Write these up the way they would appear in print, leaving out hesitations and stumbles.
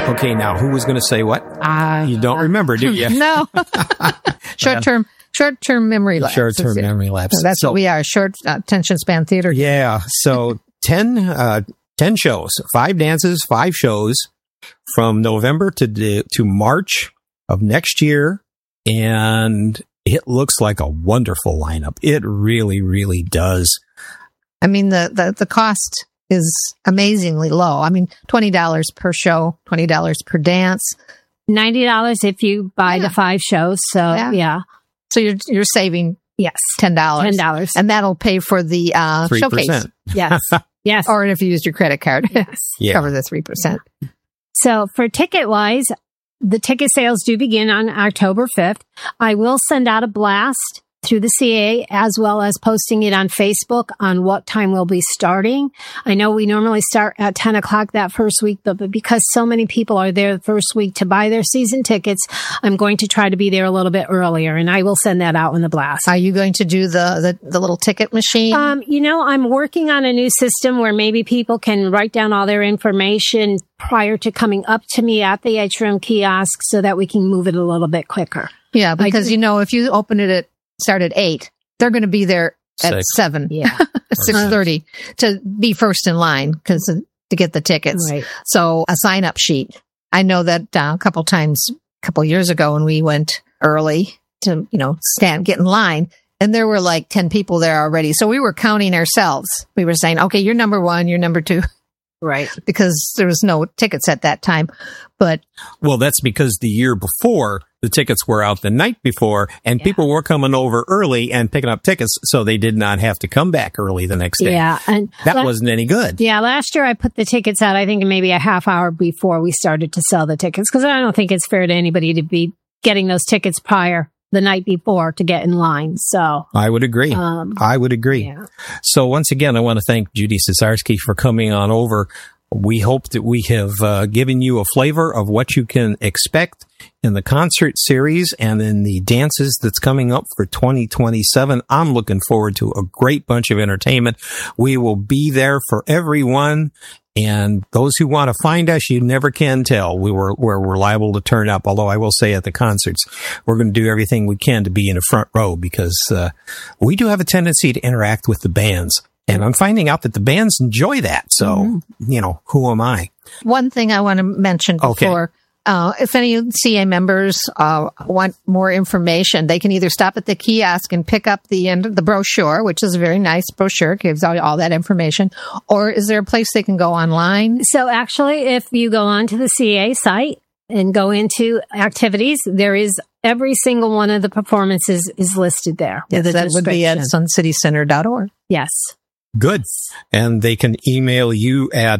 Okay, now who was going to say what? You don't remember, do you? No. Short-term memory lapse. Short-term memory lapse. That's what we are, short attention span theater. Yeah, so 10 shows, 5 dances, 5 shows from November to March of next year, and it looks like a wonderful lineup. It really, really does. I mean, the cost is amazingly low. I mean, $20 per show, $20 per dance. $90 if you buy the 5 shows. So, yeah. So you're saving $10. $10. And that'll pay for the 3%. showcase. Yes. Yes. Or if you used your credit card, yes. Cover the 3%. So for ticket-wise, the ticket sales do begin on October 5th. I will send out a blast through the CA, as well as posting it on Facebook on what time we'll be starting. I know we normally start at 10 o'clock that first week, but because so many people are there the first week to buy their season tickets, I'm going to try to be there a little bit earlier, and I will send that out in the blast. Are you going to do the little ticket machine? I'm working on a new system where maybe people can write down all their information prior to coming up to me at the atrium kiosk so that we can move it a little bit quicker. Yeah, because, if you open it start at 8, they're going to be there at 7. Yeah. 6:30 to be first in line to get the tickets. Right. So a sign up sheet. I know that a couple years ago when we went early to, get in line, and there were like 10 people there already. So we were counting ourselves. We were saying, okay, you're number 1, you're number 2. Right. Because there was no tickets at that time. But well, that's because the year before the tickets were out the night before, and people were coming over early and picking up tickets, so they did not have to come back early the next day. Yeah, and that wasn't any good. Yeah, last year I put the tickets out, I think maybe a half hour before we started to sell the tickets, because I don't think it's fair to anybody to be getting those tickets prior the night before to get in line. So I would agree. Yeah. So once again, I want to thank Judy Cesarski for coming on over. We hope that we have given you a flavor of what you can expect in the concert series and in the dances that's coming up for 2027. I'm looking forward to a great bunch of entertainment. We will be there for everyone. And those who want to find us, you never can tell where we're liable to turn up. Although I will say at the concerts, we're going to do everything we can to be in the front row because we do have a tendency to interact with the bands. And I'm finding out that the bands enjoy that. So, who am I? One thing I want to mention before, if any CA members want more information, they can either stop at the kiosk and pick up the brochure, which is a very nice brochure, gives all that information, or is there a place they can go online? So actually, if you go onto the CA site and go into activities, there is every single one of the performances is listed there. Yes, that would be at suncitycenter.org. Yes. Good. And they can email you at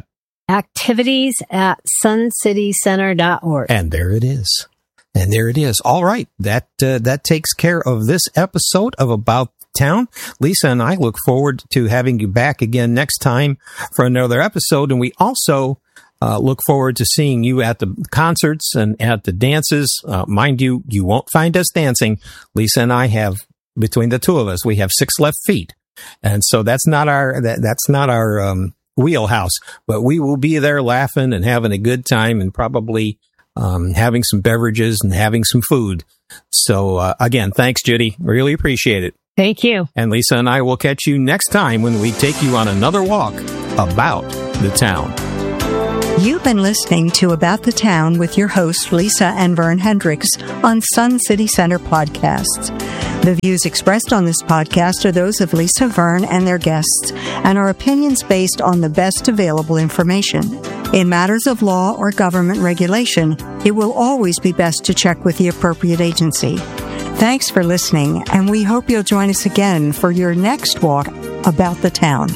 activities@suncitycenter.org. And there it is. All right. That takes care of this episode of About the Town. Lisa and I look forward to having you back again next time for another episode. And we also look forward to seeing you at the concerts and at the dances. Mind you, you won't find us dancing. Lisa and I have, between the two of us, we have 6 left feet. And so that's not our wheelhouse, but we will be there laughing and having a good time and probably having some beverages and having some food. So again, thanks, Judy. Really appreciate it. Thank you. And Lisa and I will catch you next time when we take you on another walk about the town. You've been listening to About the Town with your hosts, Lisa and Vern Hendricks, on Sun City Center Podcasts. The views expressed on this podcast are those of Lisa, Vern, and their guests, and are opinions based on the best available information. In matters of law or government regulation, it will always be best to check with the appropriate agency. Thanks for listening, and we hope you'll join us again for your next walk about the town.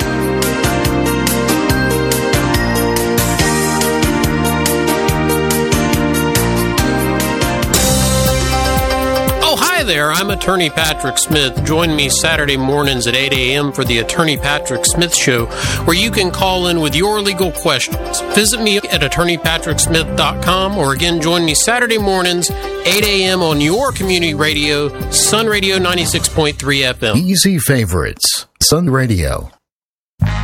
There, I'm Attorney Patrick Smith. Join me Saturday mornings at 8 a.m. for the Attorney Patrick Smith Show, where you can call in with your legal questions. Visit me at attorneypatricksmith.com, or again, join me Saturday mornings, 8 a.m. on your community radio, Sun Radio 96.3 FM. Easy favorites, Sun Radio